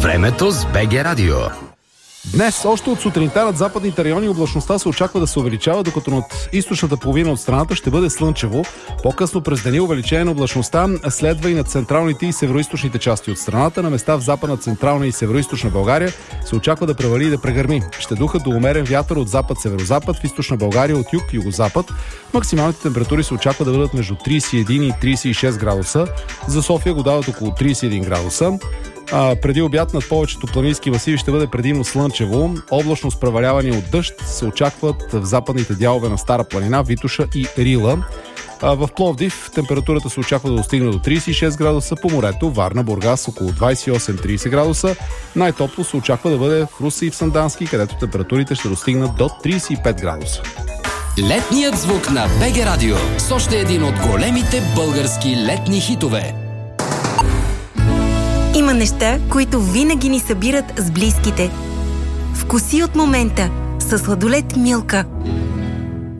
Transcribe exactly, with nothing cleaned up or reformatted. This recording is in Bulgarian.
Времето с БГ Радио. Днес, още от сутринта над западните райони облачността се очаква да се увеличава, докато над източната половина от страната ще бъде слънчево. По-късно през деня увеличение на облачността следва и над централните и североизточните части от страната. На места в западна, централна и североизточна България се очаква да превали и да прегърми. Ще духа до умерен вятър от запад-северозапад, в източна България от юг-югозапад. Максималните температури се очаква да бъдат между трийсет и един и трийсет и шест градуса. За София го дават около трийсет и един градуса. А, преди обяд над повечето планински масиви ще бъде предимно слънчево. Облачно с превалявания от дъжд се очакват в западните дялове на Стара планина, Витоша и Рила. А, в Пловдив температурата се очаква да достигне до трийсет и шест градуса, по морето Варна, Бургас около двайсет и осем до трийсет градуса. Най-топло се очаква да бъде в Русе и в Сандански, където температурите ще достигнат до трийсет и пет градуса. Летният звук на БГ Радио с още един от големите български летни хитове. Има неща, които винаги ни събират с близките. Вкуси от момента със сладолед Милка.